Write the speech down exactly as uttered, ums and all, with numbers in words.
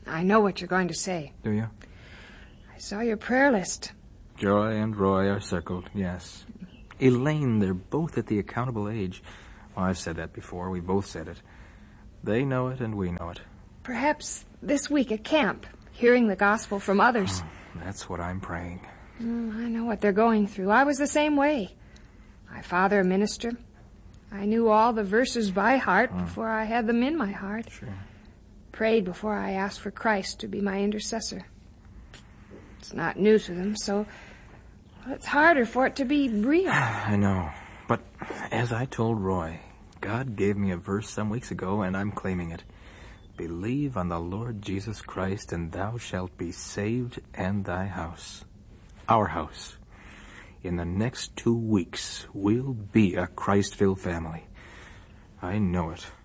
I know what you're going to say. Do you? I saw your prayer list. Joy and Roy are circled, yes. Elaine, they're both at the accountable age. Well, I've said that before. We both said it. They know it and we know it. Perhaps this week at camp, hearing the gospel from others. Oh, that's what I'm praying. Mm, I know what they're going through. I was the same way. My father, a minister. I knew all the verses by heart oh. before I had them in my heart. Sure. Prayed before I asked for Christ to be my intercessor. It's not new to them, so well, it's harder for it to be real. I know. But as I told Roy, God gave me a verse some weeks ago, and I'm claiming it. Believe on the Lord Jesus Christ, and thou shalt be saved and thy house. Our house. In the next two weeks, we'll be a Christ-filled family. I know it.